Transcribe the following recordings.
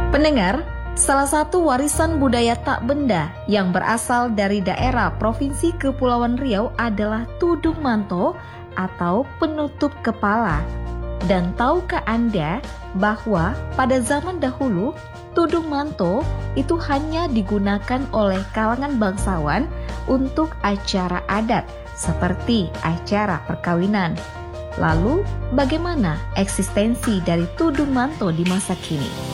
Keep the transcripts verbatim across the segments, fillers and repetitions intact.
Pendengar, salah satu warisan budaya tak benda yang berasal dari daerah Provinsi Kepulauan Riau adalah tudung manto atau penutup kepala. Dan tahukah Anda bahwa pada zaman dahulu tudung manto itu hanya digunakan oleh kalangan bangsawan untuk acara adat seperti acara perkawinan. Lalu, bagaimana eksistensi dari tudung manto di masa kini?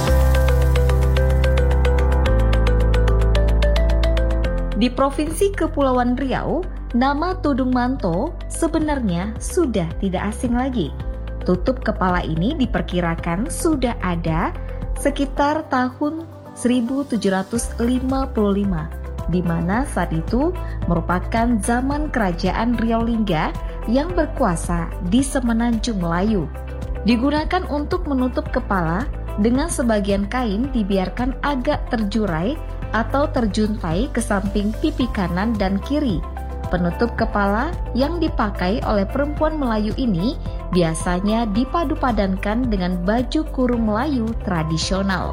Di Provinsi Kepulauan Riau, nama tudung manto sebenarnya sudah tidak asing lagi. Tutup kepala ini diperkirakan sudah ada sekitar tahun seribu tujuh ratus lima puluh lima, di mana saat itu merupakan zaman kerajaan Riau Lingga yang berkuasa di Semenanjung Melayu. Digunakan untuk menutup kepala dengan sebagian kain dibiarkan agak terjurai atau terjuntai ke samping pipi kanan dan kiri. Penutup kepala yang dipakai oleh perempuan Melayu ini biasanya dipadu-padankan dengan baju kurung Melayu tradisional.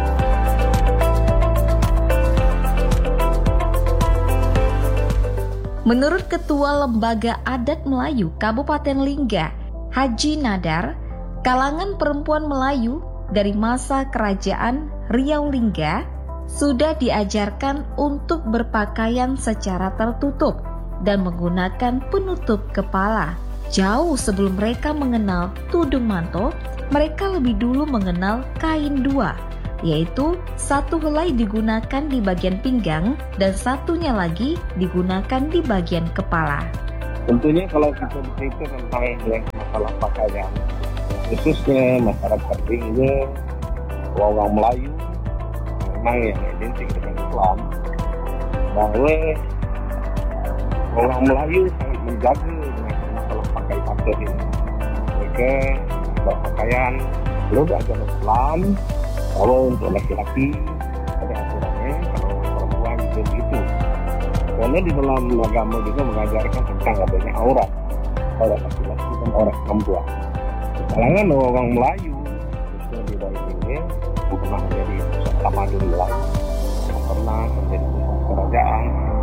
Menurut Ketua Lembaga Adat Melayu Kabupaten Lingga, Haji Nadar, kalangan perempuan Melayu dari masa kerajaan Riau Lingga sudah diajarkan untuk berpakaian secara tertutup dan menggunakan penutup kepala. Jauh sebelum mereka mengenal tudung manto, mereka lebih dulu mengenal kain dua, yaitu satu helai digunakan di bagian pinggang dan satunya lagi digunakan di bagian kepala. Tentunya kalau kita bercerita tentang yang masalah pakaian, khususnya masyarakat Lingga, orang Melayu, memang yang identik dengan Islam, bahwa orang Melayu sangat menjaga dengan masalah pakai pakaian ini. Mereka berpakaian belum agama Islam. Kalau untuk laki-laki ada aturannya, kalau perempuan juga begitu. Karena di dalam agama juga mengajarkan tentang adanya aurat pada laki-laki dan aurat perempuan. Kalangan orang Melayu, khususnya di daerah ini, pernah menjadi pusat tamadun Melayu, pernah menjadi pusat kerajaan,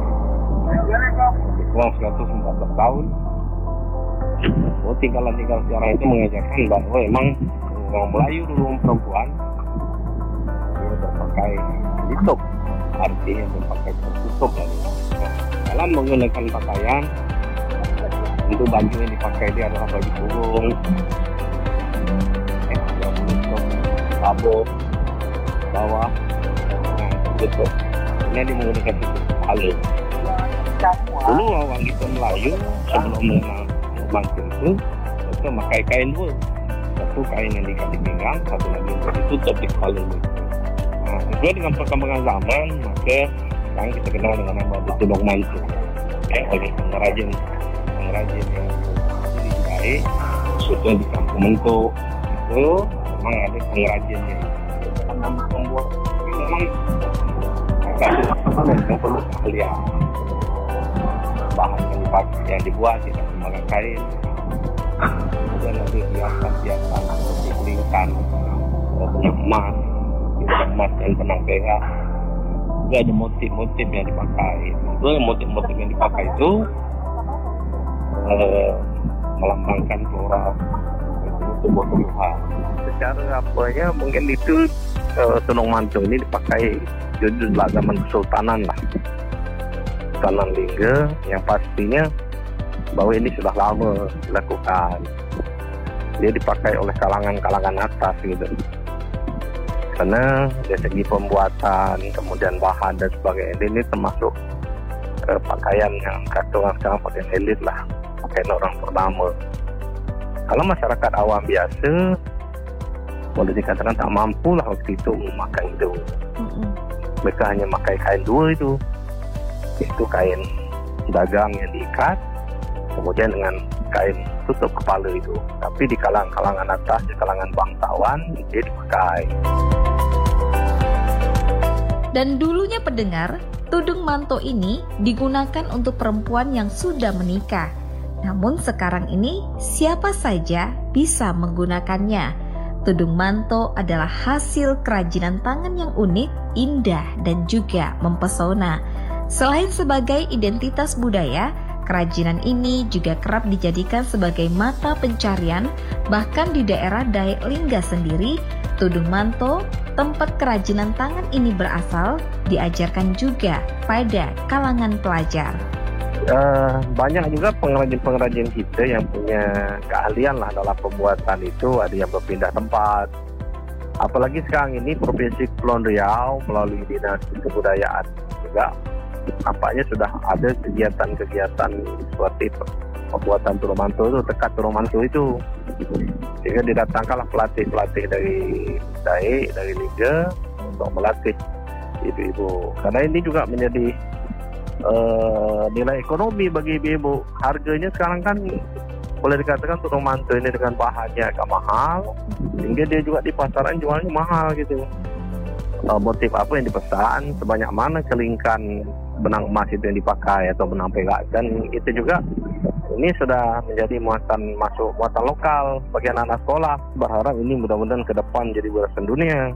lebih kurang seratus empat belas tahun. Oh, tinggalan-tinggal sejarah itu mengajarkan bahwa memang orang Melayu dulu perempuan dia berpakai tutup, artinya berpakai tertutup dari dalam menggunakan pakaian. Untuk baju yang dipakai dia adalah baju kurung, sabuk bawah dengan tutup. Ini dia menggunakan tutup kepala. Dulu orang kita Melayu sebelum mengenal mantu itu, mereka memakai kain dua. Satu kain yang diikat di pinggang, satu lagi untuk ditutup di kepala itu. Nah, sesuai dengan perkembangan zaman, maka sekarang kita kenal dengan nama tudung mantu. Ya, oleh pengrajin pengrajin yang baik, khususnya di Kampung Mentuk itu memang ada pengrajinnya. Nama pembuat ini memang agak susah dan perlu keahlian. Bahan yang dipakai yang dibuat tidak menggunakan kain, kemudian ada hiasan-hiasan seperti kelingkan, benang emas, benang emas dan benang perak. Juga ada motif-motif yang dipakai. Itu motif-motif yang dipakai itu eh, melambangkan flora tumbuh-tumbuhan. Secara apanya mungkin itu uh, tunung mantu ini dipakai judul zaman kesultanan lah, Kesultanan Lingga, yang pastinya bahwa ini sudah lama dilakukan. Dia dipakai oleh kalangan-kalangan atas gitu, karena dari segi pembuatan, kemudian bahan dan sebagainya, ini termasuk uh, pakaian yang kata orang sekarang pakaian elit lah, pakaian orang pertama. Kalau masyarakat awam biasa, boleh dikatakan tak mampu lah waktu itu memakai itu. Mm-hmm. Mereka hanya memakai kain dua itu, itu kain dagang yang diikat, kemudian dengan kain tutup kepala itu. Tapi di kalangan-kalangan atas, di kalangan bangsawan, dia dipakai. Dan dulunya pendengar, tudung manto ini digunakan untuk perempuan yang sudah menikah. Namun sekarang ini siapa saja bisa menggunakannya. tudung manto adalah hasil kerajinan tangan yang unik, indah, dan juga mempesona. Selain sebagai identitas budaya, kerajinan ini juga kerap dijadikan sebagai mata pencarian. Bahkan di daerah Dayak Lingga sendiri, tudung manto, tempat kerajinan tangan ini berasal, diajarkan juga pada kalangan pelajar. Uh, banyak juga pengrajin-pengrajin kita yang punya keahlian lah dalam pembuatan itu, ada yang berpindah tempat. Apalagi sekarang ini Provinsi Kepulauan Riau melalui Dinas Kebudayaan juga nampaknya sudah ada kegiatan-kegiatan seperti pembuatan tudung manto itu, tekad tudung manto itu. Sehingga didatangkanlah pelatih-pelatih dari Dayak, dari Liga untuk melatih ibu-ibu. Karena ini juga menjadi Uh, nilai ekonomi bagi ibu-ibu. Harganya sekarang kan boleh dikatakan tudung manto ini dengan bahannya agak mahal, sehingga dia juga di pasaran jualnya mahal gitu. Uh, motif apa yang dipesan, sebanyak mana kelingkan benang emas itu yang dipakai atau benang perak, dan itu juga ini sudah menjadi muatan masuk muatan lokal bagi anak-anak sekolah. Berharap ini mudah-mudahan ke depan jadi warisan dunia.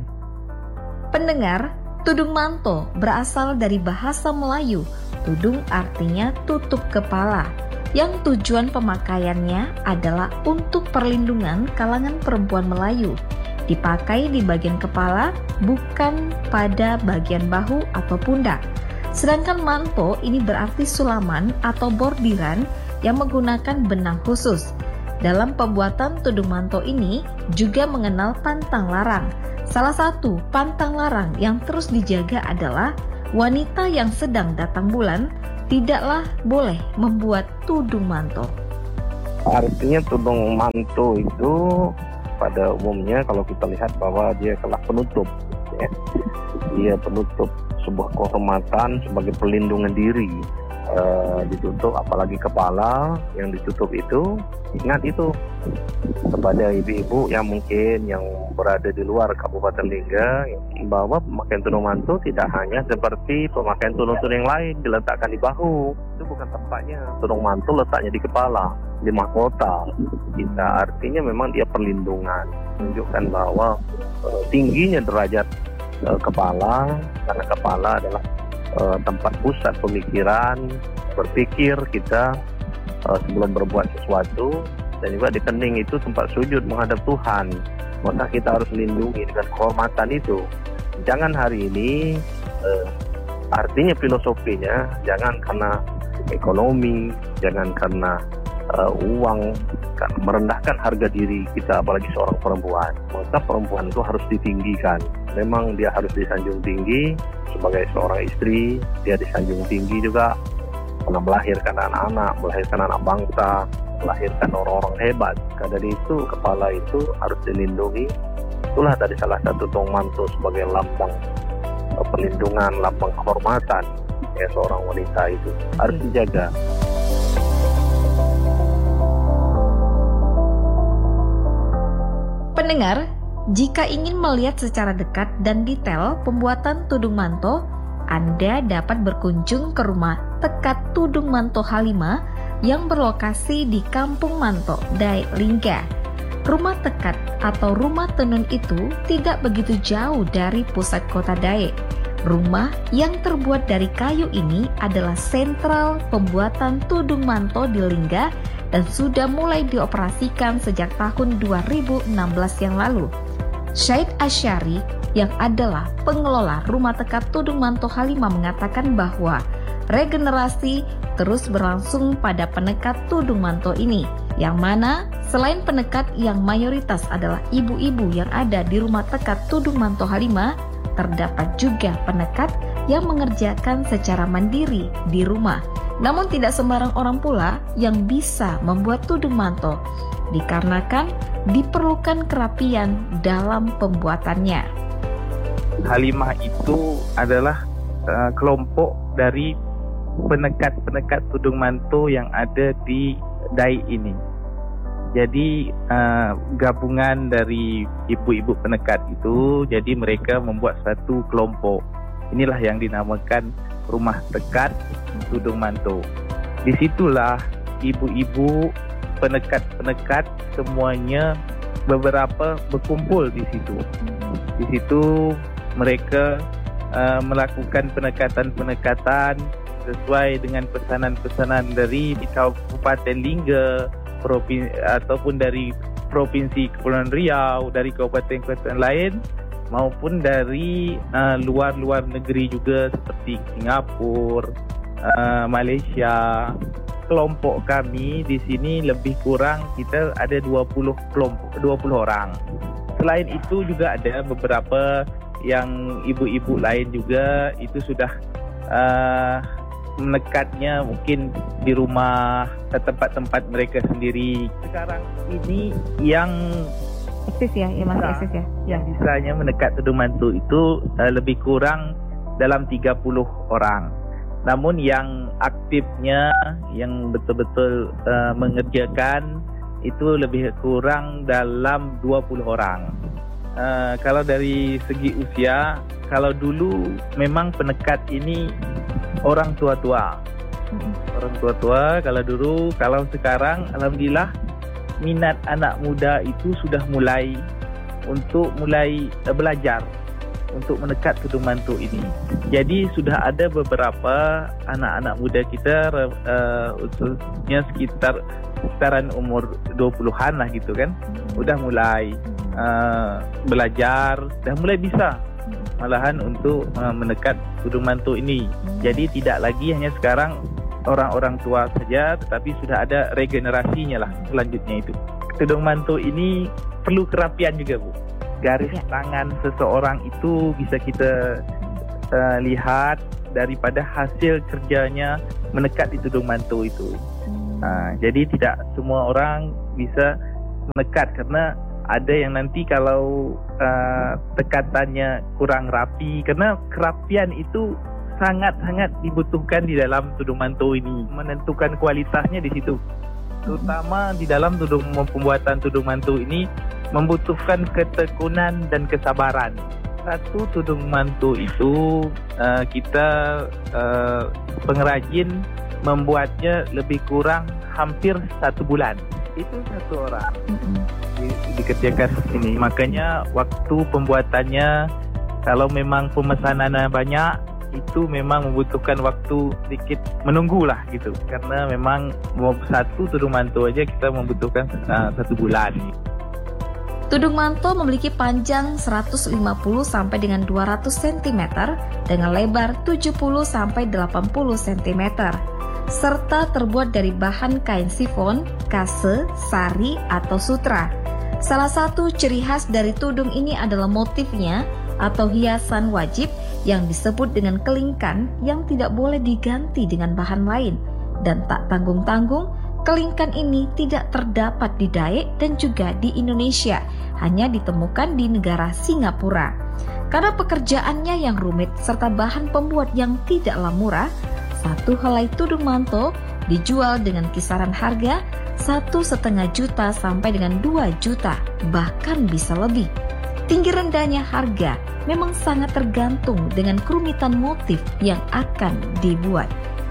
Pendengar, tudung manto berasal dari bahasa Melayu. Tudung artinya tutup kepala, yang tujuan pemakaiannya adalah untuk perlindungan kalangan perempuan Melayu. Dipakai di bagian kepala, bukan pada bagian bahu atau pundak. Sedangkan manto ini berarti sulaman atau bordiran yang menggunakan benang khusus. Dalam pembuatan tudung manto ini juga mengenal pantang larang. Salah satu pantang larang yang terus dijaga adalah wanita yang sedang datang bulan tidaklah boleh membuat tudung manto. Artinya tudung manto itu pada umumnya kalau kita lihat bahwa dia telah penutup, ya. Dia penutup sebuah kehormatan sebagai pelindungan diri. E, ditutup apalagi kepala yang ditutup itu, ingat itu kepada ibu-ibu yang mungkin yang berada di luar Kabupaten Lingga, bahwa pemakaian tudung manto tidak hanya seperti pemakaian tudung-tudung yang lain diletakkan di bahu. Itu bukan tempatnya. Tudung manto letaknya di kepala, di mahkota kita. Artinya memang dia perlindungan, menunjukkan bahwa e, tingginya derajat e, kepala, karena kepala adalah Uh, tempat pusat pemikiran, berpikir kita uh, sebelum berbuat sesuatu, dan juga di kening itu tempat sujud menghadap Tuhan. Maka kita harus lindungi dengan kehormatan itu. Jangan hari ini, uh, artinya filosofinya, jangan karena ekonomi, jangan karena uh, uang, kan, merendahkan harga diri kita, apalagi seorang perempuan. Maka perempuan itu harus ditinggikan. Memang dia harus disanjung tinggi sebagai seorang istri, dia disanjung tinggi juga karena melahirkan anak-anak, melahirkan anak bangsa, melahirkan orang-orang hebat. Karena dari itu kepala itu harus dilindungi. Itulah dari salah satu tudung manto sebagai lambang perlindungan, lambang kehormatan ya seorang wanita itu harus dijaga. Pendengar, jika ingin melihat secara dekat dan detail pembuatan tudung manto, Anda dapat berkunjung ke rumah tekad tudung manto Halimah yang berlokasi di Kampung Manto, Dayak Lingga. Rumah tekad atau rumah tenun itu tidak begitu jauh dari pusat kota Dayak. Rumah yang terbuat dari kayu ini adalah sentral pembuatan tudung manto di Lingga dan sudah mulai dioperasikan sejak tahun dua ribu enam belas yang lalu. Syed Asyari yang adalah pengelola rumah tekad tudung manto Halimah mengatakan bahwa regenerasi terus berlangsung pada penekat tudung manto ini, yang mana selain penekat yang mayoritas adalah ibu-ibu yang ada di rumah tekad tudung manto Halimah, terdapat juga penekat yang mengerjakan secara mandiri di rumah. Namun tidak sembarang orang pula yang bisa membuat tudung manto, dikarenakan diperlukan kerapian dalam pembuatannya. Halimah itu adalah uh, kelompok dari penekat-penekat tudung manto yang ada di Dayak ini. Jadi uh, gabungan dari ibu-ibu penekat itu, jadi mereka membuat satu kelompok. Inilah yang dinamakan rumah tekad tudung manto. Disitulah ibu-ibu penekat-penekat semuanya beberapa berkumpul di situ. Di situ mereka uh, melakukan pendekatan-pendekatan sesuai dengan pesanan-pesanan dari Kabupaten Lingga Provinsi, ataupun dari Provinsi Kepulauan Riau, dari kabupaten-kabupaten lain maupun dari uh, luar-luar negeri juga seperti Singapura, uh, Malaysia. Kelompok kami di sini lebih kurang kita ada dua puluh kelompok, dua puluh orang. Selain itu juga ada beberapa yang ibu-ibu lain juga itu sudah uh, menekatnya mungkin di rumah, tempat-tempat mereka sendiri. Sekarang ini yang eksis ya, ya masih eksis ya. Yang bisanya mendekat tudung mantu itu uh, lebih kurang dalam tiga puluh orang. Namun yang aktifnya, yang betul-betul uh, mengerjakan itu lebih kurang dalam dua puluh orang. Uh, kalau dari segi usia, kalau dulu memang penekat ini orang tua-tua. Hmm. Orang tua-tua kalau dulu, kalau sekarang alhamdulillah minat anak muda itu sudah mulai untuk mulai uh, belajar untuk mendekat tudung mantu ini. Jadi sudah ada beberapa anak-anak muda kita uh, khususnya sekitar sekitaran umur dua puluhan lah gitu kan. Udah mulai uh, belajar, dah mulai bisa malahan untuk uh, mendekat tudung mantu ini. Jadi tidak lagi hanya sekarang orang-orang tua saja, tetapi sudah ada regenerasinya lah selanjutnya itu. Tudung mantu ini perlu kerapian juga, Bu. Garis ya. Tangan seseorang itu bisa kita uh, lihat daripada hasil kerjanya menekat di tudung mantu itu. Uh, jadi tidak semua orang bisa menekat karena ada yang nanti kalau uh, tekatannya kurang rapi, karena kerapian itu sangat-sangat dibutuhkan di dalam tudung mantu ini. Menentukan kualitasnya di situ. Terutama di dalam tudung pembuatan tudung mantu ini membutuhkan ketekunan dan kesabaran. Satu tudung mantu itu uh, kita uh, pengrajin membuatnya lebih kurang hampir satu bulan. Itu satu orang di, dikerjakan ini. Makanya waktu pembuatannya kalau memang pemesanannya banyak, itu memang membutuhkan waktu sedikit menunggulah gitu, karena memang satu tudung mantu aja kita membutuhkan uh, satu bulan. Tudung manto memiliki panjang seratus lima puluh sampai dengan dua ratus sentimeter dengan lebar tujuh puluh sampai delapan puluh sentimeter serta terbuat dari bahan kain sifon, kase, sari atau sutra. Salah satu ciri khas dari tudung ini adalah motifnya atau hiasan wajib yang disebut dengan kelingkan yang tidak boleh diganti dengan bahan lain. Dan tak tanggung-tanggung, kelingkan ini tidak terdapat di Dayak dan juga di Indonesia, hanya ditemukan di negara Singapura. Karena pekerjaannya yang rumit serta bahan pembuat yang tidaklah murah, satu helai tudung manto dijual dengan kisaran harga satu setengah juta sampai dengan dua juta, bahkan bisa lebih. Tinggi rendahnya harga memang sangat tergantung dengan kerumitan motif yang akan dibuat.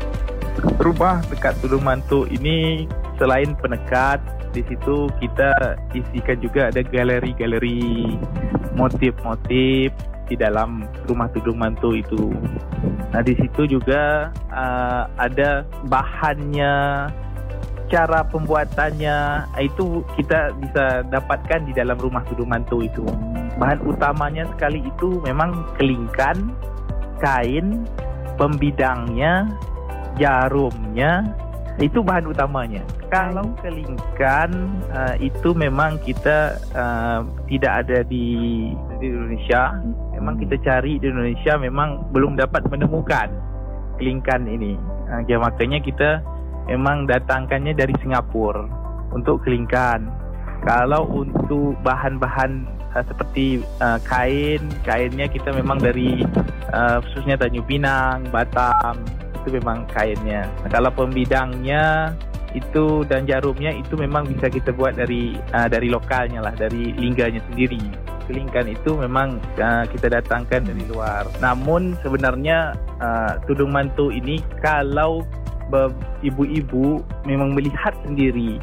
Rumah dekat tudung mantu ini selain penekat, di situ kita isikan juga ada galeri-galeri motif-motif di dalam rumah tudung mantu itu. Nah, di situ juga uh, ada bahannya, cara pembuatannya, itu kita bisa dapatkan di dalam rumah tudung mantu itu. Bahan utamanya sekali itu memang kelingkan, kain, pembidangnya, jarumnya, itu bahan utamanya. Kalau kelingkan uh, itu memang kita uh, tidak ada di, di Indonesia. Memang kita cari di Indonesia memang belum dapat menemukan kelingkan ini. Uh, ya, makanya kita memang datangkannya dari Singapura untuk kelingkan. Kalau untuk bahan-bahan uh, seperti uh, kain, kainnya kita memang dari uh, khususnya Tanjung Pinang, Batam, itu memang kainnya. Nah, kalau pembidangnya itu dan jarumnya itu memang bisa kita buat dari uh, dari lokalnya lah, dari lingganya sendiri. Kelingkan itu memang uh, kita datangkan dari luar. Namun sebenarnya uh, tudung mantu ini kalau ibu-ibu memang melihat sendiri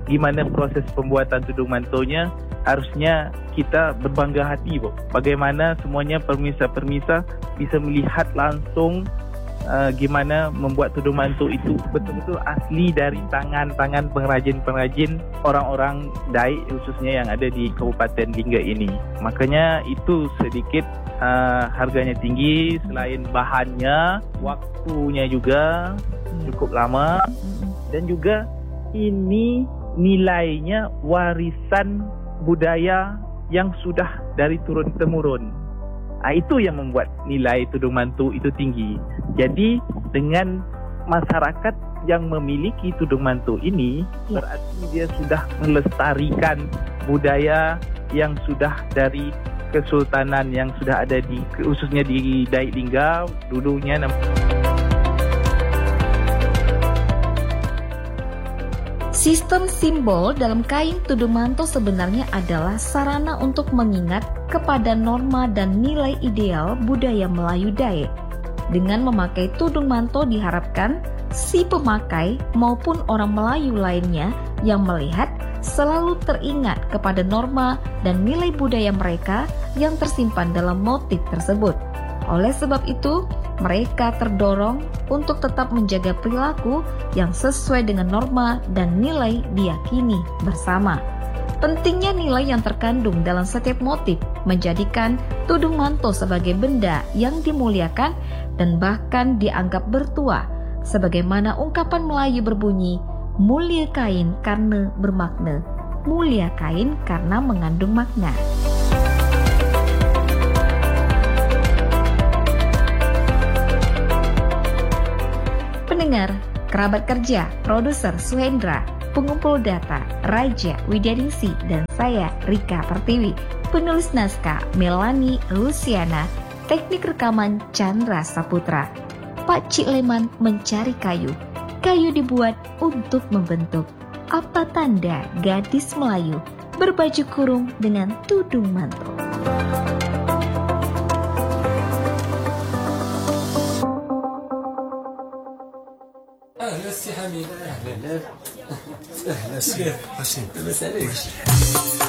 gimana proses pembuatan tudung mantonya, harusnya kita berbangga hati, Bo. Bagaimana semuanya permisa-permisa bisa melihat langsung uh, gimana membuat tudung manto itu betul-betul asli dari tangan-tangan pengrajin-pengrajin orang-orang Daik, khususnya yang ada di Kabupaten Lingga ini. Makanya itu sedikit uh, harganya tinggi, selain bahannya, waktunya juga cukup lama, dan juga ini nilainya warisan budaya yang sudah dari turun-temurun. Nah, itu yang membuat nilai tudung manto itu tinggi. Jadi dengan masyarakat yang memiliki tudung manto ini, ya, berarti dia sudah melestarikan budaya yang sudah dari kesultanan yang sudah ada di, khususnya di Daik Lingga dulunya. Sistem simbol dalam kain tudung manto sebenarnya adalah sarana untuk mengingat kepada norma dan nilai ideal budaya Melayu Daik. Dengan memakai tudung manto diharapkan si pemakai maupun orang Melayu lainnya yang melihat selalu teringat kepada norma dan nilai budaya mereka yang tersimpan dalam motif tersebut. Oleh sebab itu, mereka terdorong untuk tetap menjaga perilaku yang sesuai dengan norma dan nilai diyakini bersama. Pentingnya nilai yang terkandung dalam setiap motif menjadikan tudung manto sebagai benda yang dimuliakan dan bahkan dianggap bertuah, sebagaimana ungkapan Melayu berbunyi, mulia kain karena bermakna, mulia kain karena mengandung makna. Pendengar, kerabat kerja, produser Suhendra, pengumpul data Raja Widianingsi, dan saya Rika Pertiwi, penulis naskah Melani Luciana, teknik rekaman Chandra Saputra. Pak Cik Leman mencari kayu. Kayu dibuat untuk membentuk. Apa tanda gadis Melayu berbaju kurung dengan tudung manto? أهلا سي حميد أهلا أهلا سير حسين لاباس عليك